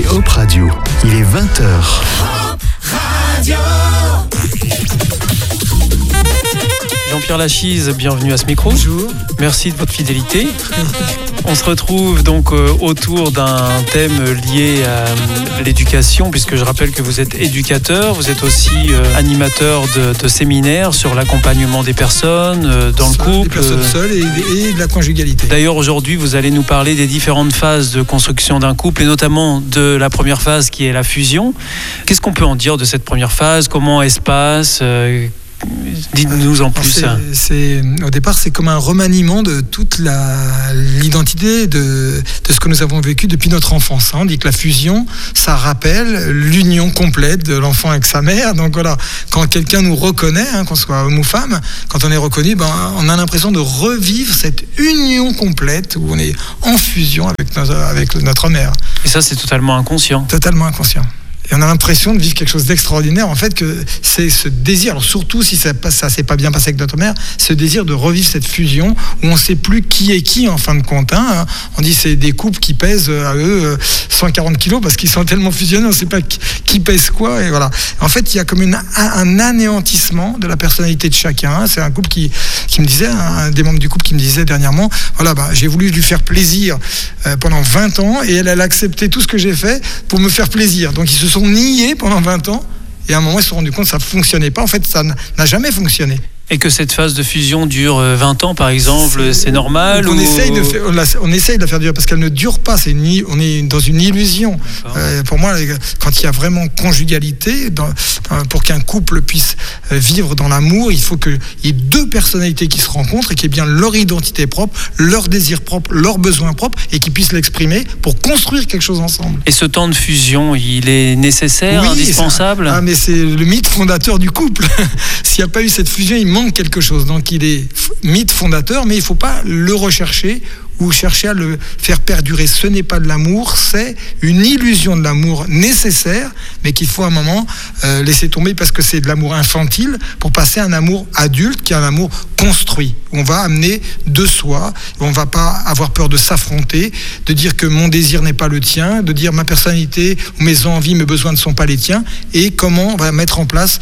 écoutez Hop Radio, il est 20h. Hop Radio. Jean-Pierre Lachise, bienvenue à ce micro. Bonjour. Merci de votre fidélité. On se retrouve donc autour d'un thème lié à l'éducation, puisque je rappelle que vous êtes éducateur, vous êtes aussi animateur de séminaires sur l'accompagnement des personnes dans le couple. Des personnes seules et de la conjugalité. D'ailleurs, aujourd'hui, vous allez nous parler des différentes phases de construction d'un couple, et notamment de la première phase qui est la fusion. Qu'est-ce qu'on peut en dire de cette première phase ? Comment elle se passe ? Dites-nous en plus. Au départ, c'est comme un remaniement de toute l'identité de ce que nous avons vécu depuis notre enfance. On dit que la fusion, ça rappelle l'union complète de l'enfant avec sa mère. Donc voilà, quand quelqu'un nous reconnaît, qu'on soit homme ou femme, quand on est reconnu, on a l'impression de revivre cette union complète où on est en fusion avec notre mère. Et ça, c'est totalement inconscient. Totalement inconscient. Et on a l'impression de vivre quelque chose d'extraordinaire, en fait, que c'est ce désir, alors surtout si ça s'est pas bien passé avec notre mère, ce désir de revivre cette fusion où on ne sait plus qui est qui en fin de compte. On dit c'est des couples qui pèsent à eux 140 kilos parce qu'ils sont tellement fusionnés, on ne sait pas qui pèse quoi. Et voilà. En fait, il y a comme un anéantissement de la personnalité de chacun. C'est un couple qui me disait, un des membres du couple qui me disait dernièrement, voilà, j'ai voulu lui faire plaisir pendant 20 ans et elle a accepté tout ce que j'ai fait pour me faire plaisir. Donc ils se sont niés pendant 20 ans et à un moment ils se sont rendus compte que ça ne fonctionnait pas. En fait, ça n'a jamais fonctionné. Et que cette phase de fusion dure 20 ans, par exemple, c'est normal on essaye de la faire durer parce qu'elle ne dure pas. On est dans une illusion. Pour moi, quand il y a vraiment conjugalité, pour qu'un couple puisse vivre dans l'amour, il faut qu'il y ait deux personnalités qui se rencontrent et qu'il y ait bien leur identité propre, leur désir propre, leurs besoins propres et qu'ils puissent l'exprimer pour construire quelque chose ensemble. Et ce temps de fusion, il est nécessaire, indispensable ? Mais c'est le mythe fondateur du couple. S'il n'y a pas eu cette fusion, il manque quelque chose. Donc il est mythe fondateur, mais il ne faut pas le rechercher ou chercher à le faire perdurer. Ce n'est pas de l'amour, c'est une illusion de l'amour nécessaire, mais qu'il faut à un moment laisser tomber parce que c'est de l'amour infantile pour passer à un amour adulte qui est un amour construit. On va amener de soi, on ne va pas avoir peur de s'affronter, de dire que mon désir n'est pas le tien, de dire ma personnalité, mes envies, mes besoins ne sont pas les tiens, et comment on va mettre en place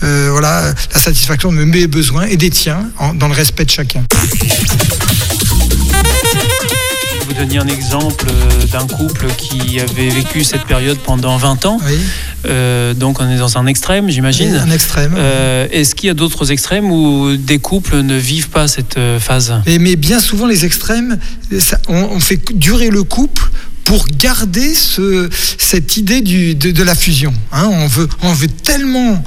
la satisfaction de mes besoins et des tiens dans le respect de chacun. Vous donniez un exemple d'un couple qui avait vécu cette période pendant 20 ans. Oui. Donc on est dans un extrême, j'imagine. Oui, un extrême. Est-ce qu'il y a d'autres extrêmes où des couples ne vivent pas cette phase ? Mais bien souvent, les extrêmes, on fait durer le couple pour garder cette idée de la fusion. On veut tellement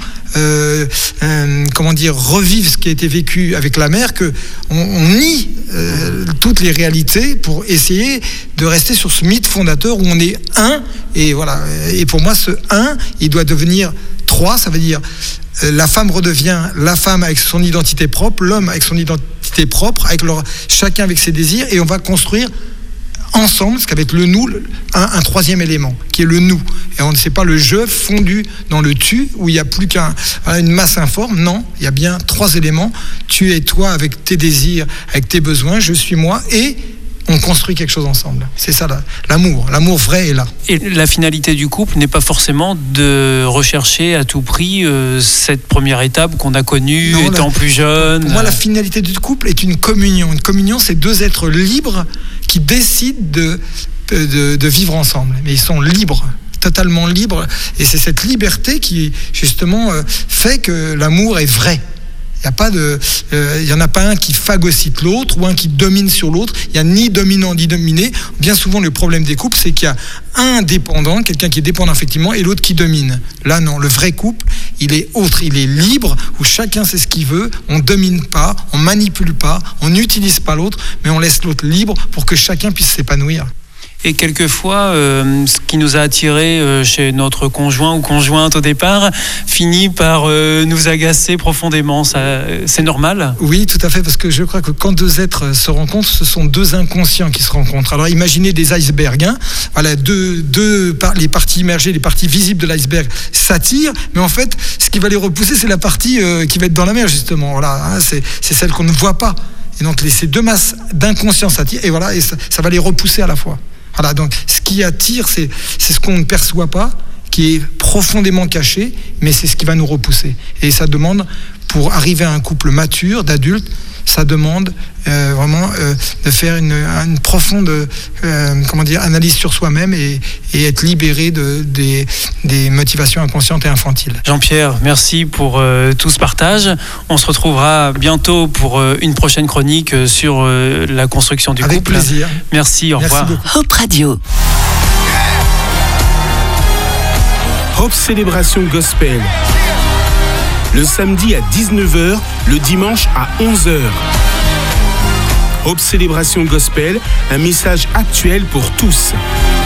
revivre ce qui a été vécu avec la mère que on nie toutes les réalités pour essayer de rester sur ce mythe fondateur où on est un. Et voilà. Et pour moi, ce un, il doit devenir trois. Ça veut dire la femme redevient la femme avec son identité propre, l'homme avec son identité propre, chacun avec ses désirs, et on va construire ensemble, ce qu'avec le nous, un troisième élément, qui est le nous. Et on ne sait pas le je fondu dans le tu, où il n'y a plus une masse informe. Non, il y a bien trois éléments. Tu es toi avec tes désirs, avec tes besoins, je suis moi, et on construit quelque chose ensemble. C'est ça, l'amour. L'amour vrai est là. Et la finalité du couple n'est pas forcément de rechercher à tout prix cette première étape qu'on a connue étant plus jeune. Pour moi, la finalité du couple est une communion. Une communion, c'est deux êtres libres qui décident de vivre ensemble. Mais ils sont libres, totalement libres. Et c'est cette liberté qui, justement, fait que l'amour est vrai. Il n'y en a pas un qui phagocyte l'autre ou un qui domine sur l'autre. Il n'y a ni dominant ni dominé. Bien souvent, le problème des couples, c'est qu'il y a un dépendant, quelqu'un qui est dépendant effectivement, et l'autre qui domine. Là, non, le vrai couple, il est autre, il est libre, où chacun sait ce qu'il veut, on ne domine pas, on ne manipule pas, on n'utilise pas l'autre, mais on laisse l'autre libre pour que chacun puisse s'épanouir. Et quelquefois, ce qui nous a attirés chez notre conjoint ou conjointe au départ finit par nous agacer profondément. Ça, c'est normal ? Oui, tout à fait, parce que je crois que quand deux êtres se rencontrent, ce sont deux inconscients qui se rencontrent. Alors imaginez des icebergs. Voilà, les parties immergées, les parties visibles de l'iceberg s'attirent, mais en fait, ce qui va les repousser, c'est la partie qui va être dans la mer, justement. Voilà, c'est celle qu'on ne voit pas. Et donc ces deux masses d'inconscience s'attirent, et voilà, et ça va les repousser à la fois. Voilà, donc ce qui attire, c'est ce qu'on ne perçoit pas, qui est profondément caché, mais c'est ce qui va nous repousser. Et ça demande, pour arriver à un couple mature, d'adulte, ça demande vraiment de faire une profonde analyse sur soi-même et être libéré des motivations inconscientes et infantiles. Jean-Pierre, merci pour tout ce partage. On se retrouvera bientôt pour une prochaine chronique sur la construction du couple. Avec plaisir. Merci, au revoir. Hope Radio. Hope Célébration Gospel. Le samedi à 19h, le dimanche à 11h. Hope Célébration Gospel, un message actuel pour tous.